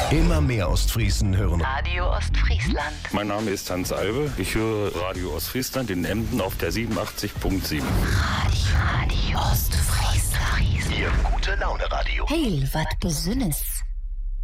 Immer mehr Ostfriesen hören Radio Ostfriesland. Mein Name ist Hans Albe. Ich höre Radio Ostfriesland in Emden auf der 87.7. Radio Ostfriesland. Ihr gute Laune Radio. Heil, wat Besünnes.